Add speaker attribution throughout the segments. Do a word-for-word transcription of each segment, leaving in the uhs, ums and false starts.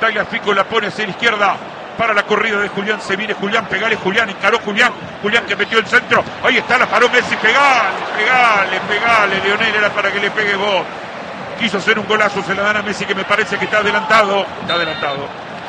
Speaker 1: Tagliafico la pone hacia la izquierda para la corrida de Julián. Se viene Julián, pegale Julián, encaró Julián. Julián que metió el centro. Ahí está, la paró Messi. Pegale, pegale, pegale. Leonel, era para que le pegue vos. Quiso hacer un golazo, se la dan a Messi, que me parece que está adelantado. Está adelantado.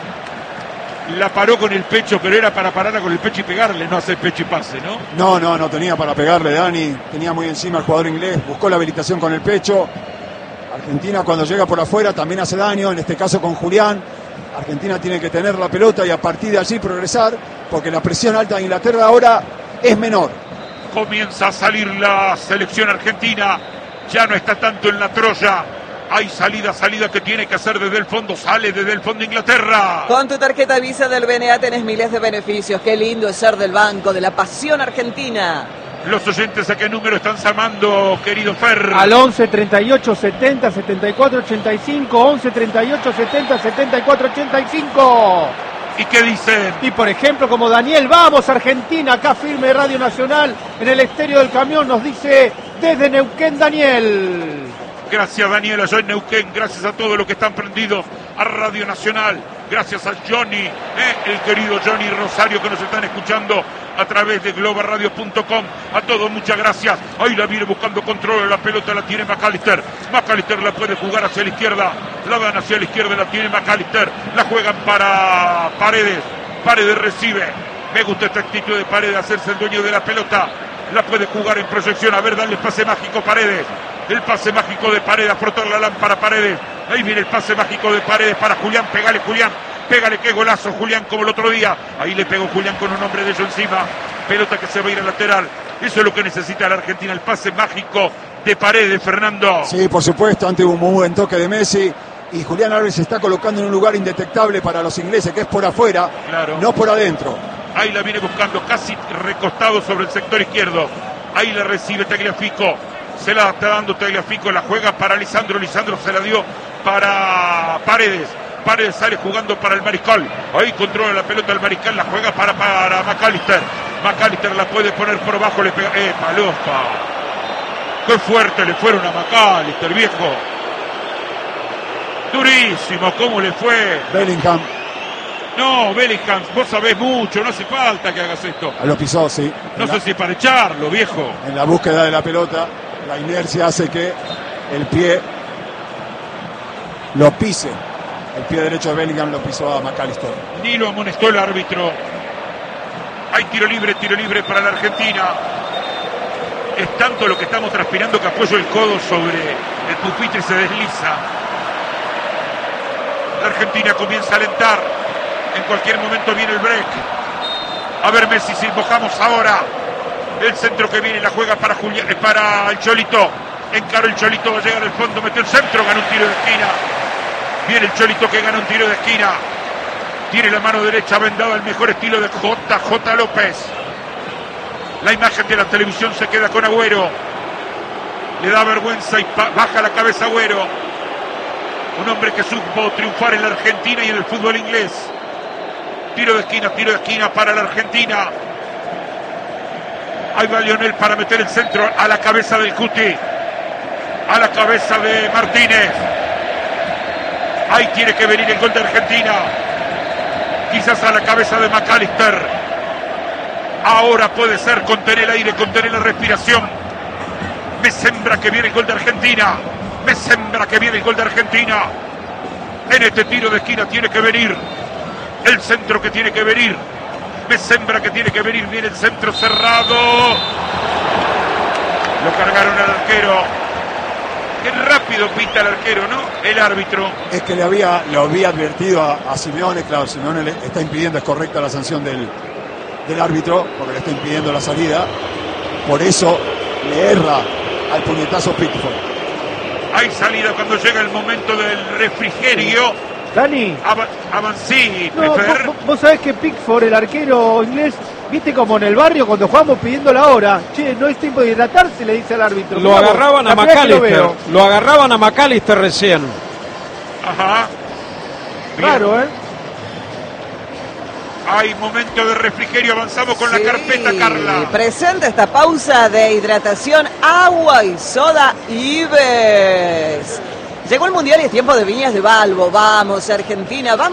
Speaker 1: La paró con el pecho, pero era para pararla con el pecho y pegarle, no hacer pecho y pase, ¿no?
Speaker 2: No, no, no tenía para pegarle, Dani. Tenía muy encima el jugador inglés. Buscó la habilitación con el pecho. Argentina, cuando llega por afuera, también hace daño, en este caso con Julián. Argentina tiene que tener la pelota y a partir de allí progresar, porque la presión alta de Inglaterra ahora es menor.
Speaker 1: Comienza a salir la selección argentina, ya no está tanto en la Troya. Hay salida, salida que tiene que hacer desde el fondo, sale desde el fondo Inglaterra.
Speaker 3: Con tu tarjeta Visa del B N A tenés miles de beneficios. Qué lindo es ser del banco, de la pasión argentina.
Speaker 1: Los oyentes, ¿a qué número están llamando, querido Fer?
Speaker 4: Al once, treinta y ocho, setenta, setenta y cuatro, ochenta y cinco, once, treinta y ocho, setenta, setenta y cuatro, ochenta y cinco.
Speaker 1: ¿Y qué dicen?
Speaker 4: Y por ejemplo, como Daniel, vamos Argentina, acá firme Radio Nacional, en el estéreo del camión, nos dice desde Neuquén, Daniel.
Speaker 1: Gracias, Daniel, allá en Neuquén. Gracias a todos los que están prendidos a Radio Nacional. Gracias a Johnny, eh, el querido Johnny Rosario, que nos están escuchando a través de global radio punto com. A todos, muchas gracias. Ahí la viene buscando control. La pelota la tiene McAllister. McAllister la puede jugar hacia la izquierda. La dan hacia la izquierda, la tiene McAllister. La juegan para Paredes. Paredes recibe. Me gusta esta actitud de Paredes, hacerse el dueño de la pelota. La puede jugar en proyección. A ver, dale el pase mágico Paredes. El pase mágico de Paredes, a frotar la lámpara Paredes. Ahí viene el pase mágico de Paredes para Julián. Pégale, Julián. Pégale, qué golazo, Julián, como el otro día. Ahí le pegó Julián con un hombre de ellos encima. Pelota que se va a ir al lateral. Eso es lo que necesita la Argentina, el pase mágico de Paredes, Fernando.
Speaker 2: Sí, por supuesto, antes hubo un muy buen toque de Messi. Y Julián Álvarez se está colocando en un lugar indetectable para los ingleses, que es por afuera,
Speaker 1: claro,
Speaker 2: no por adentro.
Speaker 1: Ahí la viene buscando, casi recostado sobre el sector izquierdo. Ahí la recibe Tagliafico. Se la está dando Tagliafico, la juega para Lisandro. Lisandro se la dio para Paredes. Paredes sale jugando para el Mariscal. Ahí controla la pelota el Mariscal, la juega para, para McAllister. McAllister la puede poner por abajo, le pega. ¡Eh, palopa! ¡Qué fuerte le fueron a McAllister, viejo! Durísimo, ¿cómo le fue?
Speaker 2: Bellingham.
Speaker 1: No, Bellingham, vos sabés mucho, no hace falta que hagas esto.
Speaker 2: Lo pisó, sí.
Speaker 1: No sé si para echarlo, viejo.
Speaker 2: En la búsqueda de la pelota, la inercia hace que el pie lo pise. El pie derecho de Bellingham lo pisó a McAllister.
Speaker 1: Ni lo amonestó el árbitro. Hay tiro libre, tiro libre para la Argentina. Es tanto lo que estamos transpirando que apoyo el codo sobre el pupitre y se desliza. La Argentina comienza a alentar. En cualquier momento viene el break. A ver, Messi, si mojamos ahora. El centro que viene, la juega para Julián, para el Cholito. Encaró el Cholito, va a llegar al fondo, metió el centro, ganó un tiro de esquina. Viene el Cholito que gana un tiro de esquina. Tiene la mano derecha vendada al mejor estilo de J J López. La imagen de la televisión se queda con Agüero. Le da vergüenza y baja la cabeza Agüero. Un hombre que supo triunfar en la Argentina y en el fútbol inglés. Tiro de esquina, tiro de esquina para la Argentina. Ahí va Lionel para meter el centro a la cabeza del Cuti. A la cabeza de Martínez. Ahí tiene que venir el gol de Argentina. Quizás a la cabeza de McAllister. Ahora puede ser contener el aire, contener la respiración. Me sembra que viene el gol de Argentina. Me sembra que viene el gol de Argentina. En este tiro de esquina tiene que venir el centro que tiene que venir. Me sembra que tiene que venir. Viene el centro cerrado. Lo cargaron al arquero. Qué rápido pita el arquero, ¿no? El árbitro.
Speaker 2: Es que le había, le había advertido a, a Simeone. Claro, Simeone le está impidiendo, es correcta la sanción del, del árbitro, porque le está impidiendo la salida. Por eso le erra al puñetazo Pickford.
Speaker 1: Hay salida cuando llega el momento del refrigerio.
Speaker 4: Dani.
Speaker 1: Ava- Avancí,
Speaker 4: No,
Speaker 1: Pefer.
Speaker 4: vos, vos sabés que Pickford, el arquero inglés, viste como en el barrio cuando jugamos pidiendo la hora. Che, no es tiempo de hidratarse, le dice al árbitro.
Speaker 5: Lo
Speaker 4: Mirá vos,
Speaker 5: agarraban a
Speaker 4: la primera que lo
Speaker 5: McAllister.
Speaker 4: veo.
Speaker 5: Lo agarraban a McAllister recién.
Speaker 1: Ajá. Bien.
Speaker 4: Claro, ¿eh?
Speaker 1: Hay momento de refrigerio. Avanzamos con
Speaker 3: Sí,
Speaker 1: la carpeta, Carla.
Speaker 3: Presenta esta pausa de hidratación, agua y soda Ives. Llegó el Mundial y es tiempo de viñas de Balbo. Vamos, Argentina, vamos.